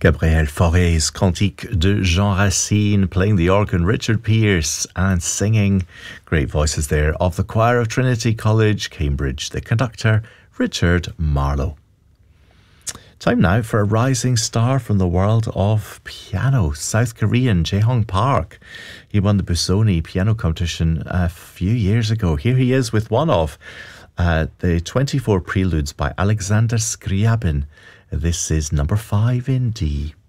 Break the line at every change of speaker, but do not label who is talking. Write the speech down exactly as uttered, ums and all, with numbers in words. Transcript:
Gabriel Fauré's Cantique de Jean Racine, playing the organ, Richard Pearce, and singing. Great voices there of the choir of Trinity College, Cambridge, the conductor, Richard Marlowe. Time now for a rising star from the world of piano, South Korean Jae-hong Park. He won the Busoni piano competition a few years ago. Here he is with one of uh, the twenty-four preludes by Alexander Scriabin. This is number five in D.